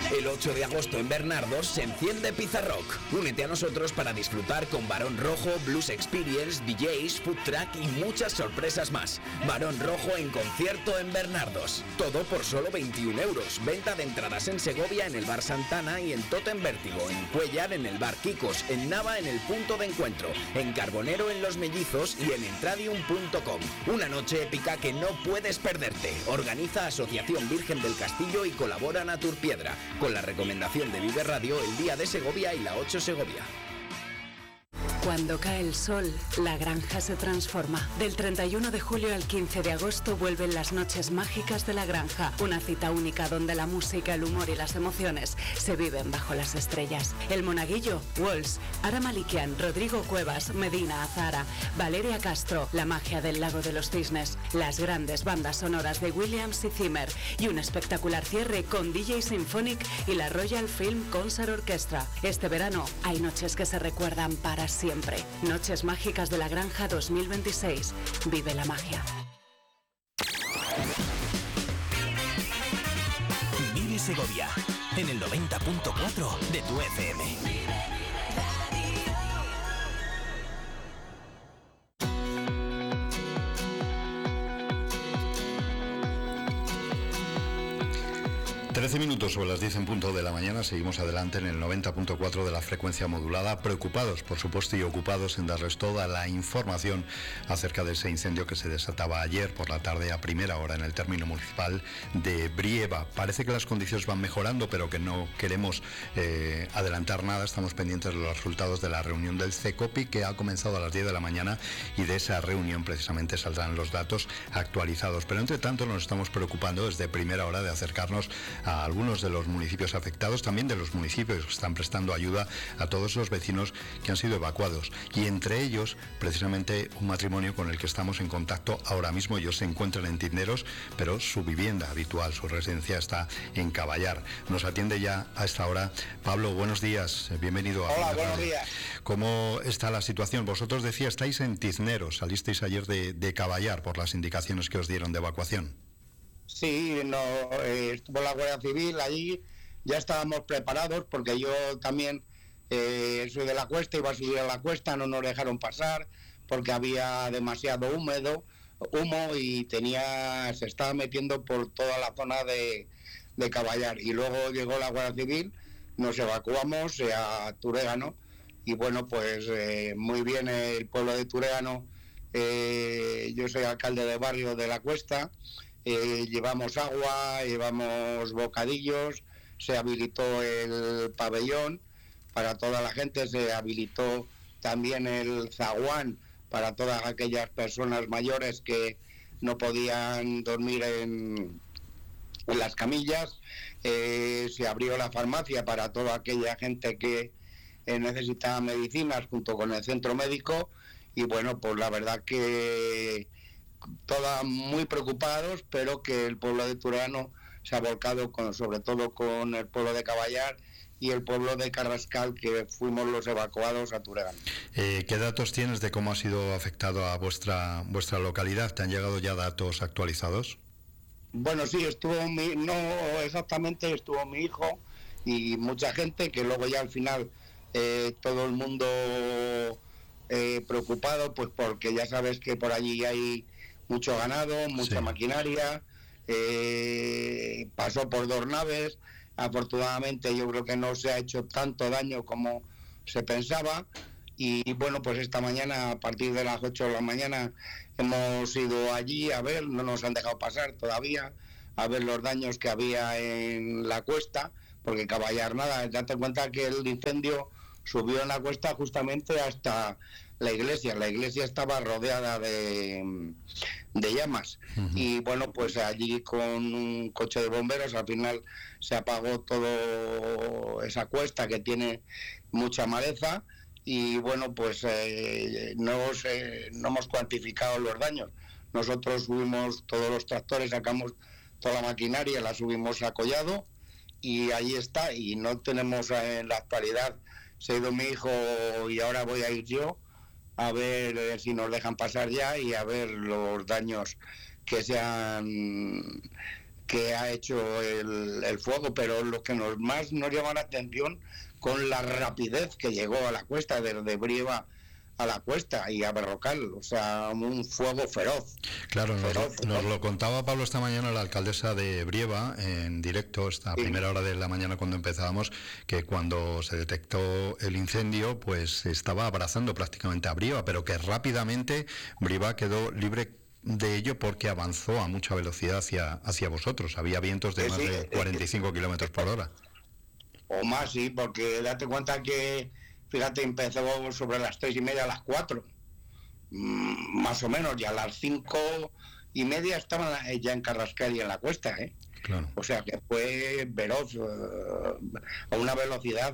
El 8 de agosto en Bernardos se enciende Pizza Rock. Únete a nosotros para disfrutar con Barón Rojo, Blues Experience, DJs, Food Truck y muchas sorpresas más. Barón Rojo en concierto en Bernardos. Todo por solo 21 euros. Venta de entradas en Segovia en el Bar Santana y en Totem Vértigo, en Cuellar en el Bar Kikos, en Nava en el Punto de Encuentro, en Carbonero en Los Mellizos y en entradium.com. Una noche épica que no puedes perderte. Organiza Asociación Virgen del Castillo y colabora Naturpiedra, con la recomendación de Vive Radio, El Día de Segovia y la 8 Segovia. Cuando cae el sol, la granja se transforma. Del 31 de julio al 15 de agosto vuelven las noches mágicas de la granja. Una cita única donde la música, el humor y las emociones se viven bajo las estrellas. El Monaguillo, Walls, Ara Malikian, Rodrigo Cuevas, Medina Azara, Valeria Castro, la magia del Lago de los Cisnes, las grandes bandas sonoras de Williams y Zimmer y un espectacular cierre con DJ Symphonic y la Royal Film Concert Orchestra. Este verano hay noches que se recuerdan para siempre. Noches Mágicas de la Granja 2026. Vive la magia. Vive Segovia en el 90.4 de tu FM. 13 minutos sobre las 10 en punto de la mañana, seguimos adelante en el 90.4 de la frecuencia modulada, preocupados, por supuesto, y ocupados en darles toda la información acerca de ese incendio que se desataba ayer por la tarde a primera hora en el término municipal de Brieva. Parece que las condiciones van mejorando, pero que no queremos adelantar nada. Estamos pendientes de los resultados de la reunión del CECOPI, que ha comenzado a las 10 de la mañana, y de esa reunión precisamente saldrán los datos actualizados. Pero entre tanto nos estamos preocupando desde primera hora de acercarnos a algunos de los municipios afectados, también de los municipios que están prestando ayuda a todos los vecinos que han sido evacuados, y entre ellos precisamente un matrimonio con el que estamos en contacto ahora mismo. Ellos se encuentran en Cisneros, pero su vivienda habitual, su residencia, está en Caballar. Nos atiende ya a esta hora Pablo. Buenos días, bienvenido a... Hola, buenos días. ¿Cómo está la situación? Vosotros decía, estáis en Cisneros, salisteis ayer de Caballar por las indicaciones que os dieron de evacuación. Sí, estuvo la Guardia Civil allí, ya estábamos preparados porque yo también soy de la cuesta, iba a subir a la cuesta, no nos dejaron pasar porque había demasiado humo y se estaba metiendo por toda la zona de Caballar, y luego llegó la Guardia Civil, nos evacuamos a Turégano y bueno, pues muy bien el pueblo de Turégano. Yo soy alcalde de barrio de la cuesta. Llevamos agua, llevamos bocadillos, se habilitó el pabellón para toda la gente, se habilitó también el zaguán para todas aquellas personas mayores que no podían dormir en las camillas, se abrió la farmacia para toda aquella gente que necesitaba medicinas junto con el centro médico, y bueno, pues la verdad que todas muy preocupados, pero que el pueblo de Turégano se ha volcado sobre todo con el pueblo de Caballar y el pueblo de Carrascal, que fuimos los evacuados a Turégano. ¿Qué datos tienes de cómo ha sido afectado a vuestra localidad? ¿Te han llegado ya datos actualizados? Bueno, sí, estuvo mi hijo y mucha gente, que luego ya al final todo el mundo preocupado, pues porque ya sabes que por allí hay mucho ganado, mucha maquinaria, pasó por 2 naves, afortunadamente yo creo que no se ha hecho tanto daño como se pensaba, y bueno, pues esta mañana a partir de las 8 de la mañana hemos ido allí a ver, no nos han dejado pasar todavía, a ver los daños que había en la cuesta, porque Caballar nada, date cuenta que el incendio subió en la cuesta justamente hasta la iglesia estaba rodeada de llamas. Uh-huh. Y bueno, pues allí con un coche de bomberos al final se apagó toda esa cuesta que tiene mucha maleza, y bueno, pues no hemos cuantificado los daños. Nosotros subimos todos los tractores, sacamos toda la maquinaria, la subimos a Collado y ahí está, y no tenemos en la actualidad. Se ha ido mi hijo y ahora voy a ir yo a ver si nos dejan pasar ya y a ver los daños que se han que ha hecho el fuego, pero lo que más nos llama la atención con la rapidez que llegó a la cuesta, desde Brieva a la cuesta y a Berrocal, o sea, un fuego feroz. Claro, nos lo contaba Pablo esta mañana, la alcaldesa de Brieva, en directo, a primera hora de la mañana cuando empezábamos, que cuando se detectó el incendio, pues estaba abrazando prácticamente a Brieva, pero que rápidamente Brieva quedó libre de ello porque avanzó a mucha velocidad hacia vosotros. Había vientos de más de 45 kilómetros por hora. O más, sí, porque date cuenta que, fíjate, empezó sobre las 3:30, a las 4, más o menos, y a las 5:30 estaban ya en Carrascal y en la cuesta, ¿eh? Claro. O sea que fue veloz, a una velocidad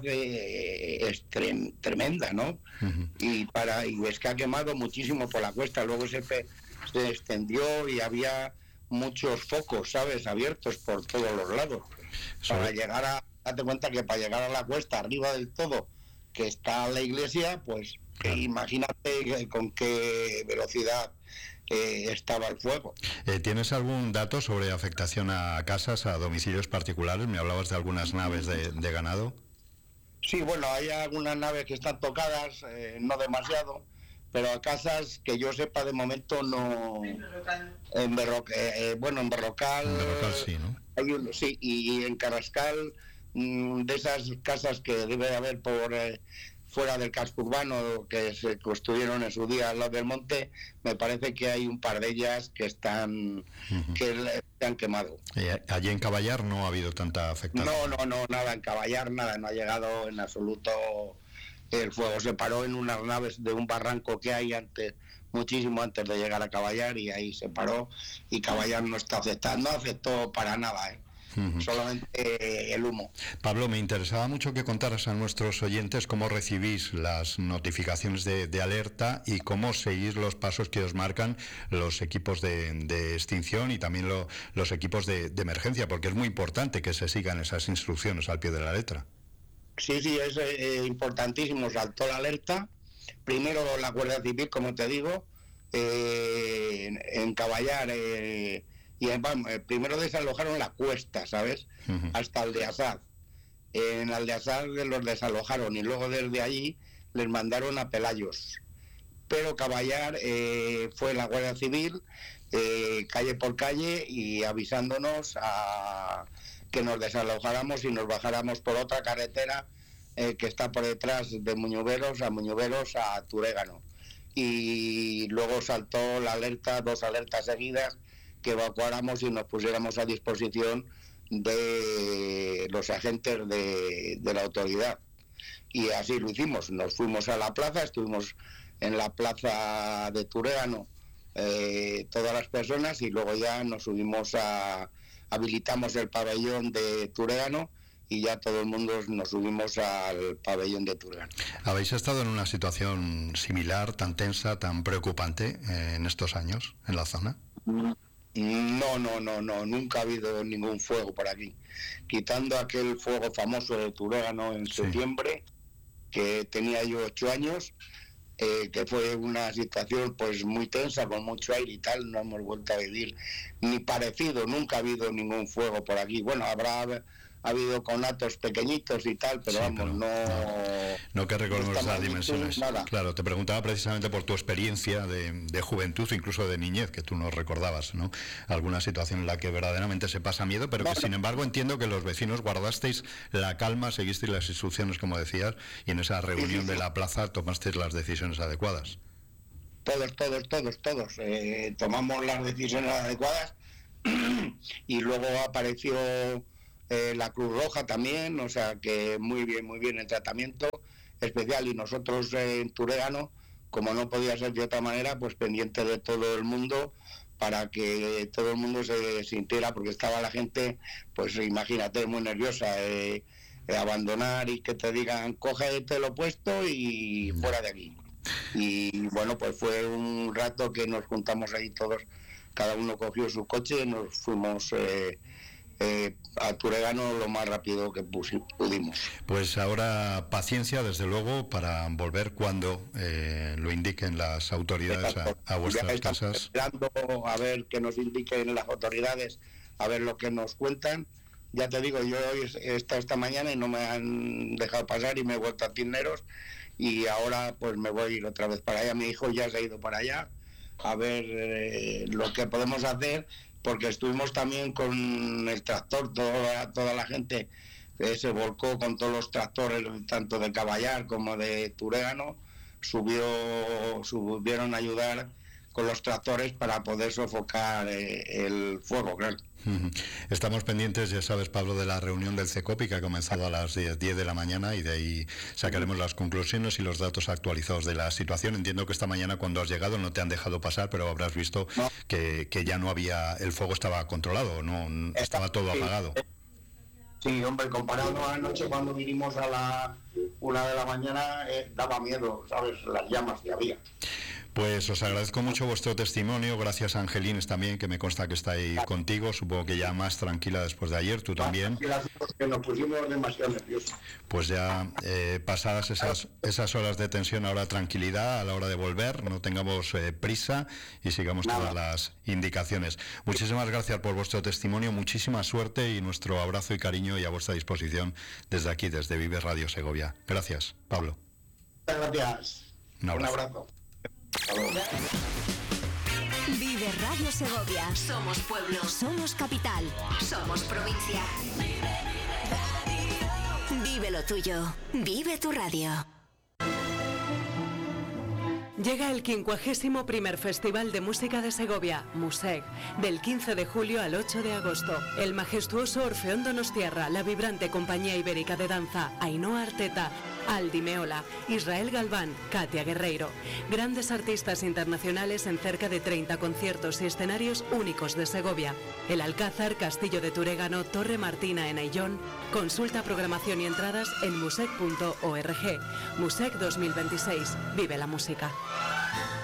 tremenda, ¿no? Uh-huh. Y es que ha quemado muchísimo por la cuesta, luego se extendió y había muchos focos, ¿sabes?, abiertos por todos los lados. Para llegar date cuenta que para llegar a la cuesta, arriba del todo, que está la iglesia, pues claro, imagínate con qué velocidad estaba el fuego. ¿Tienes algún dato sobre afectación a casas, a domicilios particulares? Me hablabas de algunas naves de ganado. Sí, bueno, hay algunas naves que están tocadas, no demasiado, pero a casas que yo sepa de momento no. En Berrocal sí, ¿no? Hay sí, y en Carrascal, de esas casas que debe de haber por fuera del casco urbano, que se construyeron en su día al lado del monte, me parece que hay un par de ellas que están que se han quemado. Allí en Caballar no ha habido tanta afectación. No, nada en Caballar, nada, no ha llegado en absoluto. El fuego se paró en unas naves de un barranco que hay muchísimo antes de llegar a Caballar, y ahí se paró, y Caballar no está afectando, no afectó para nada, solamente el humo. Pablo, me interesaba mucho que contaras a nuestros oyentes cómo recibís las notificaciones de alerta y cómo seguís los pasos que os marcan los equipos de extinción y también los equipos de emergencia, porque es muy importante que se sigan esas instrucciones al pie de la letra. Sí, es importantísimo. Saltó la alerta. Primero la Guardia Civil, como te digo, en Caballar, primero desalojaron la cuesta, ¿sabes? Hasta Aldeasad. En Aldeasad los desalojaron y luego desde allí les mandaron a Pelayos. Pero Caballar fue la Guardia Civil, calle por calle, y avisándonos que nos desalojáramos y nos bajáramos por otra carretera que está por detrás de Muñoveros a Turégano. Y luego saltó la alerta, 2 alertas seguidas, que evacuáramos y nos pusiéramos a disposición de los agentes de la autoridad. Y así lo hicimos. Nos fuimos a la plaza, estuvimos en la plaza de Turégano todas las personas, y luego ya nos subimos habilitamos el pabellón de Turégano, y ya todo el mundo nos subimos al pabellón de Turégano. ¿Habéis estado en una situación similar, tan tensa, tan preocupante en estos años en la zona? No, nunca ha habido ningún fuego por aquí. Quitando aquel fuego famoso de Turégano en septiembre, que tenía yo 8 años, que fue una situación pues muy tensa, con mucho aire y tal, no hemos vuelto a vivir ni parecido, nunca ha habido ningún fuego por aquí. Bueno, ha habido conatos pequeñitos y tal, pero no que recordemos esas dimensiones. Nada. Claro, te preguntaba precisamente por tu experiencia de juventud, incluso de niñez, que tú nos recordabas, ¿no? Alguna situación en la que verdaderamente se pasa miedo, pero sin embargo entiendo que los vecinos guardasteis la calma, seguisteis las instrucciones, como decías, y en esa reunión de la plaza tomasteis las decisiones adecuadas. Todos. Tomamos las decisiones adecuadas y luego apareció la Cruz Roja también, o sea que muy bien el tratamiento especial, y nosotros en Turégano, como no podía ser de otra manera, pues pendiente de todo el mundo, para que todo el mundo se sintiera, porque estaba la gente, pues imagínate, muy nerviosa, abandonar y que te digan cógete lo puesto y fuera de aquí. Y bueno, pues fue un rato que nos juntamos ahí todos, cada uno cogió su coche y nos fuimos a Turégano lo más rápido que pudimos. Pues ahora paciencia, desde luego, para volver cuando lo indiquen las autoridades a vuestras casas. Esperando a ver que nos indiquen las autoridades a ver lo que nos cuentan. Ya te digo, yo he estado esta mañana y no me han dejado pasar y me he vuelto a Cisneros y ahora pues me voy a ir otra vez para allá. Mi hijo ya se ha ido para allá a ver lo que podemos hacer, porque estuvimos también con el tractor, toda la gente se volcó con todos los tractores, tanto de Caballar como de Turégano, subieron a ayudar con los tractores para poder sofocar el fuego, claro. Estamos pendientes, ya sabes, Pablo, de la reunión del CECOPI que ha comenzado a las 10 de la mañana y de ahí sacaremos las conclusiones y los datos actualizados de la situación. Entiendo que esta mañana cuando has llegado no te han dejado pasar, pero habrás visto que ya no había, el fuego estaba controlado, no estaba todo apagado. Sí, hombre, comparado a anoche cuando vinimos a la 1 de la mañana, daba miedo, ¿sabes?, las llamas que había. Pues os agradezco mucho vuestro testimonio, gracias a Angelines también, que me consta que está ahí contigo, supongo que ya más tranquila después de ayer, tú también. Que nos pusimos demasiado nerviosos. Pues ya pasadas esas horas de tensión, ahora tranquilidad a la hora de volver, no tengamos prisa y sigamos todas las indicaciones. Muchísimas gracias por vuestro testimonio, muchísima suerte y nuestro abrazo y cariño y a vuestra disposición desde aquí, desde Vive Radio Segovia. Gracias, Pablo. Muchas gracias. Un abrazo. Vive Radio Segovia. Somos pueblo. Somos capital. Somos provincia. Vive lo tuyo. Vive tu radio. Llega el 51º Festival de Música de Segovia, Musec, del 15 de julio al 8 de agosto. El majestuoso Orfeón Donostiarra, la vibrante Compañía Ibérica de Danza, Ainhoa Arteta, Aldi Meola, Israel Galván, Katia Guerreiro. Grandes artistas internacionales en cerca de 30 conciertos y escenarios únicos de Segovia. El Alcázar, Castillo de Turégano, Torre Martina en Ayllón. Consulta programación y entradas en musec.org. Musec 2026. Vive la música.